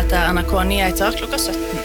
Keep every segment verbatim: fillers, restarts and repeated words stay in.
etter N R K Nyheter klokka sytten.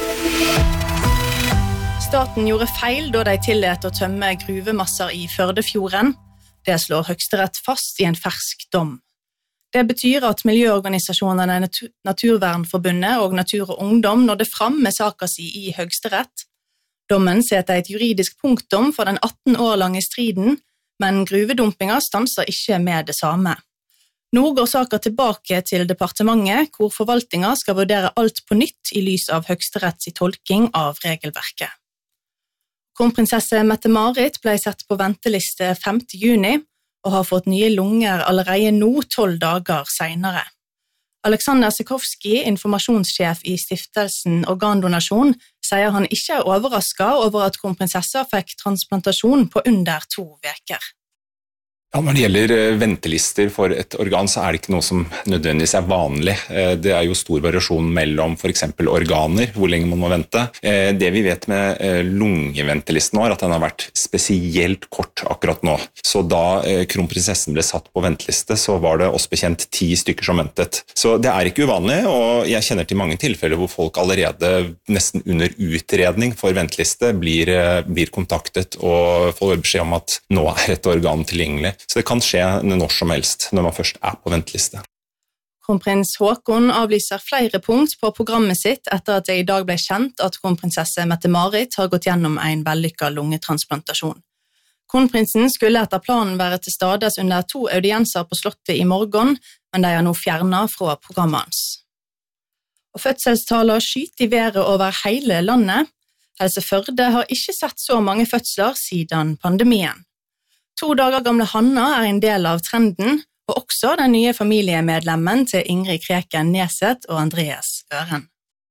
Staten gjorde feil da de tillät å tømme gruvemasser i Førdefjorden. Det slår Høyesterett fast i en fersk dom. Det betyr at miljøorganisasjonene Natur- Naturvernforbundet og Natur og Ungdom nådde fram med saken si i Høyesterett. Dommen setter et juridisk punktum for den atten år lange striden, men gruvedumpinga stanser ikke med det samme. Nå går saken tilbake til departementet, hvor forvaltninga skal vurdere alt på nytt i lys av Høyesteretts tolking av regelverket. Kronprinsesse Mette-Marit ble sett på venteliste femte juni, og har fått nye lunger allerede nå tolv dager senere. Alexander Sikorski, informasjonssjef i stiftelsen Organdonasjon, sier han ikke er overrasket over at kronprinsessa fikk transplantasjon på under to veker. Ja, når det gjelder ventelister for et organ, så er det ikke noe som nødvendigvis er vanlig. Det er jo stor variasjon mellom for eksempel organer, hvor lenge man må vente. Det vi vet med lungeventelisten var at den har vært spesielt kort akkurat nå. Så da kronprinsessen ble satt på venteliste, så var det oss bekjent ti stykker som ventet. Så det er ikke uvanlig, og jeg kjenner til mange tilfeller hvor folk allerede nesten under utredning for venteliste blir, blir kontaktet og får beskjed om at nå er et organ tilgjengelig. Så det kan skje når som helst, når man først er på venteliste. Kronprins Haakon avlyser flere punkt på programmet sitt etter at det i dag ble kjent at kronprinsesse Mette-Marit har gått gjennom en vellykket lungetransplantasjon. Kronprinsen skulle etter planen være til stades under to audienser på slottet i morgen, men de er nå fjernet fra programmet hans. Og fødselstallene skyter i været over hele landet. Helse Førde har ikke sett så mange fødsler siden pandemien. To dager gamle Hanna er en del av trenden, og også den nye familiemedlemmen til Ingrid Kreken Neset og Andreas Øren.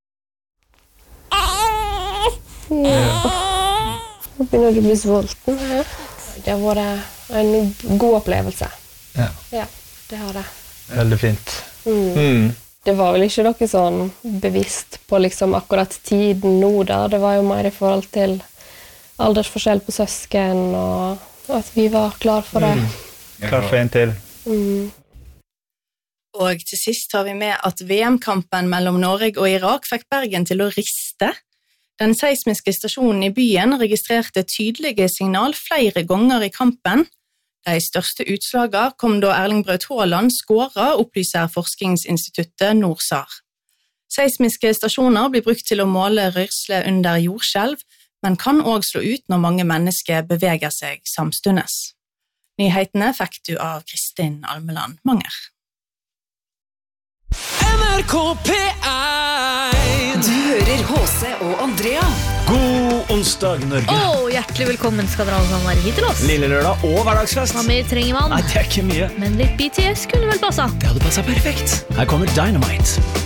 Nå begynner du å bli sulten. Det har vært en god opplevelse. Ja. Ja, det har det. Veldig fint. Mm. Mm. Det var vel ikke noe sånn bevisst på liksom akkurat tiden nå da. Det var jo mer i forhold til aldersforskjell på søsken og at vi var klar for det. Mm. Klar for en til. Mm. Og til sist har vi med at V M-kampen mellom Norge og Irak fikk Bergen til å riste. Den seismiske stasjonen i byen registrerte tydelige signal flere ganger i kampen. De største utslagene kom da Erling Braut Haaland skåret, opplyser forskningsinstituttet NORSAR. Seismiske stasjoner blir brukt til å måle rørsle under jordskjelv, men kan også slå ut når mange mennesker beveger seg samstundes. Nyhetene fikk du av Kristin Almeland Manger. N R K P én. Du hører H C og Andrea. God onsdag, Norge. Åh, hjertelig velkommen skal dere alle sammen være hit til oss. Lille lørdag og hverdagsfest. Hva mer trenger man? Nei, det er ikke mye. Men litt B T S kunne vel passe. Det hadde passet perfekt. Her kommer Dynamite.